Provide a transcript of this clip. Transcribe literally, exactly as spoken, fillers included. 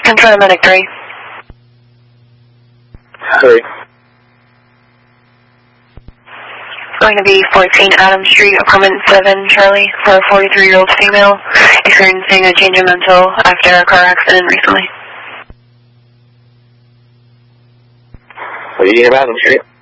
Confirm medic three. Three. Going to be fourteen Adams Street, apartment seven, Charlie, for a forty-three-year-old female experiencing a change of mental after a car accident recently. fourteen Adams Street.